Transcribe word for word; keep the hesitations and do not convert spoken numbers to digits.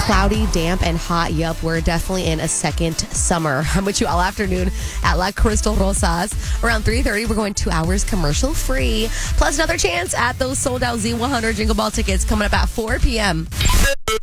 cloudy, damp, and hot. Yup, we're definitely in a second summer. I'm with you all afternoon at La Crystal Rosas. Around three thirty, we're going two hours commercial free. Plus another chance at those sold out Z one hundred Jingle Ball tickets coming up at four p.m.